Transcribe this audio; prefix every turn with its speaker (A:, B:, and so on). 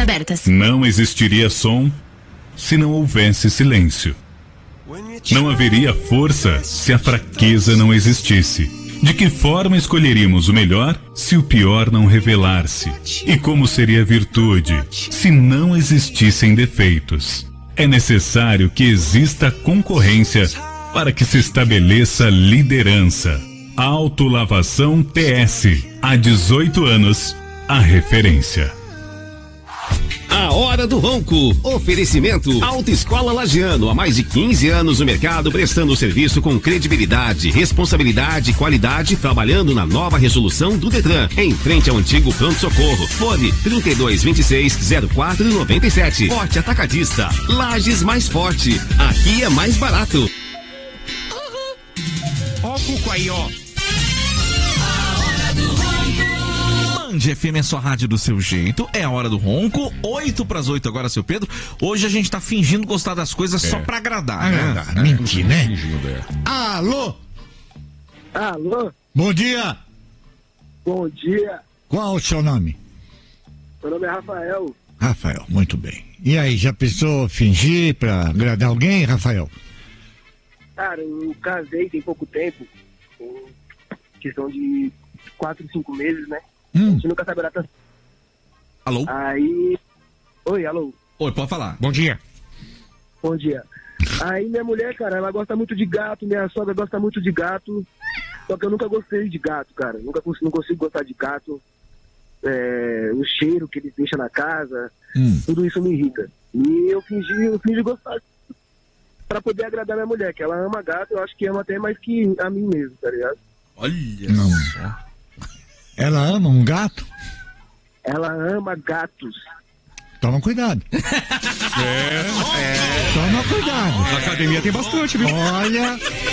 A: abertas.
B: Não existiria som se não houvesse silêncio. Não haveria força se a fraqueza não existisse. De que forma escolheríamos o melhor se o pior não revelar-se? E como seria a virtude se não existissem defeitos? É necessário que exista concorrência para que se estabeleça liderança. Autolavação TS. Há 18 anos, a referência.
C: A Hora do Ronco. Oferecimento Autoescola Lagiano. Há mais de 15 anos no mercado, prestando serviço com credibilidade, responsabilidade e qualidade, trabalhando na nova resolução do Detran, em frente ao antigo pronto-socorro. Fone 3226-0497. Forte Atacadista. Lages mais forte. Aqui é mais barato.
D: Ó o cuco aí, ó. Band FM é sua rádio do seu jeito, é a hora do ronco, 7:08 agora, seu Pedro. Hoje a gente tá fingindo gostar das coisas só pra agradar, né?
E: Mentir, né? Alô?
F: Alô?
E: Bom dia.
F: Bom dia.
E: Qual o seu nome?
F: Meu nome é Rafael.
E: Rafael, muito bem. E aí, já pensou fingir pra agradar alguém, Rafael?
F: Cara, eu casei tem pouco tempo, com questão de 4, 5 meses, né? A gente nunca saberá tanto.
D: Alô?
F: Aí... Oi, alô?
D: Oi, pode falar.
E: Bom dia.
F: Bom dia. Aí minha mulher, cara, ela gosta muito de gato, minha sogra gosta muito de gato, só que eu nunca gostei de gato, cara. Não consigo gostar de gato. O cheiro que eles deixam na casa, tudo isso me irrita. E eu fingi gostar pra poder agradar minha mulher, que ela ama gato, eu acho que ama até mais que a mim mesmo, tá ligado?
D: Olha
E: Não.
D: só.
E: Ela ama um gato?
F: Ela ama gatos.
E: Toma cuidado. Toma cuidado.
G: Na academia tem bastante, viu?
E: Olha,